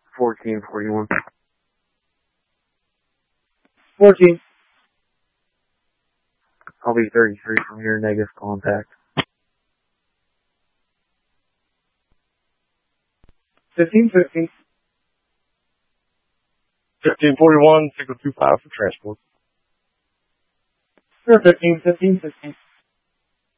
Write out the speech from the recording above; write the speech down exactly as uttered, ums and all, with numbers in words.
fourteen forty-one. fourteen. I'll be thirty-three from here, negative contact. fifteen fifty. fifteen forty-one, signal two five for transport. Sure, fifteen, fifteen, fifteen.